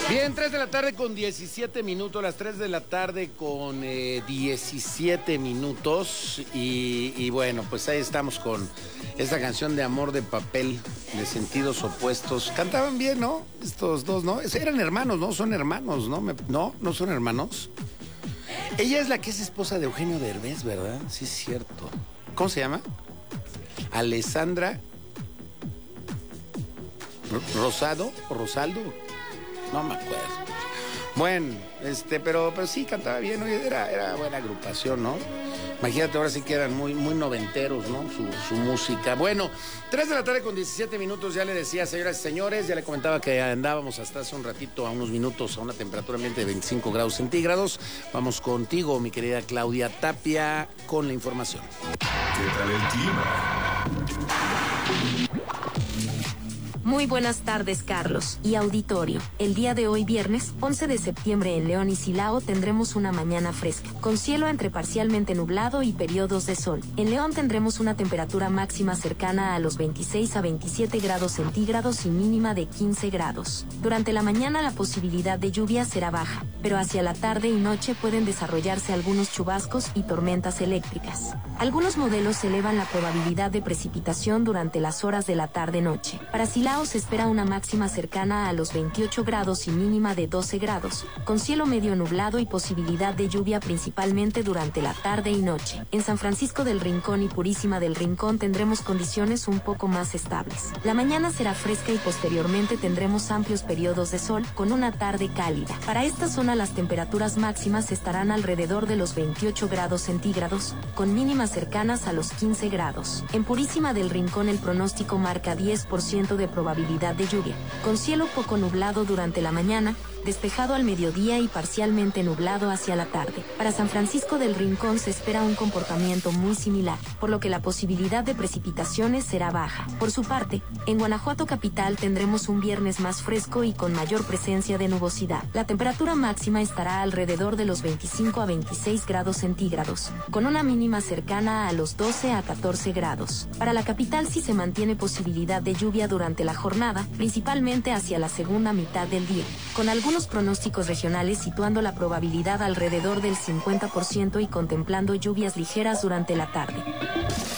Bien, 3 de la tarde con 17 minutos, las 3 de la tarde con 17 minutos y bueno, pues ahí estamos con esta canción de Amor de Papel, de sentidos opuestos. Cantaban bien, ¿no? Estos dos, ¿no? Eran hermanos, ¿no? Son hermanos, ¿no? ¿No son hermanos? Ella es la que es esposa de Eugenio Derbez, ¿verdad? Sí, es cierto. ¿Cómo se llama? Alessandra Rosado o Rosaldo. No me acuerdo. Bueno, pero sí cantaba bien, oye, era buena agrupación, ¿no? Imagínate, ahora sí que eran muy noventeros, ¿no? Su música. Bueno, 3 de la tarde con 17 minutos, ya le decía, señoras y señores, ya le comentaba que andábamos hasta hace un ratito, a unos minutos, a una temperatura ambiente de 25 grados centígrados. Vamos contigo, mi querida Claudia Tapia, con la información. ¿Qué tal el clima? Muy buenas tardes, Carlos y auditorio. El día de hoy, viernes 11 de septiembre, en León y Silao tendremos una mañana fresca, con cielo entre parcialmente nublado y periodos de sol. En León tendremos una temperatura máxima cercana a los 26 a 27 grados centígrados y mínima de 15 grados. Durante la mañana la posibilidad de lluvia será baja, pero hacia la tarde y noche pueden desarrollarse algunos chubascos y tormentas eléctricas. Algunos modelos elevan la probabilidad de precipitación durante las horas de la tarde-noche. Para Silao se espera una máxima cercana a los 28 grados y mínima de 12 grados, con cielo medio nublado y posibilidad de lluvia principalmente durante la tarde y noche. En San Francisco del Rincón y Purísima del Rincón tendremos condiciones un poco más estables. La mañana será fresca y posteriormente tendremos amplios periodos de sol con una tarde cálida. Para esta zona las temperaturas máximas estarán alrededor de los 28 grados centígrados, con mínimas cercanas a los 15 grados. En Purísima del Rincón el pronóstico marca 10% de probabilidad de lluvia, con cielo poco nublado durante la mañana, despejado al mediodía y parcialmente nublado hacia la tarde. Para San Francisco del Rincón se espera un comportamiento muy similar, por lo que la posibilidad de precipitaciones será baja. Por su parte, en Guanajuato capital tendremos un viernes más fresco y con mayor presencia de nubosidad. La temperatura máxima estará alrededor de los 25 a 26 grados centígrados, con una mínima cercana a los 12 a 14 grados. Para la capital sí se mantiene posibilidad de lluvia durante la jornada, principalmente hacia la segunda mitad del día, con algunos pronósticos regionales situando la probabilidad alrededor del 50% y contemplando lluvias ligeras durante la tarde.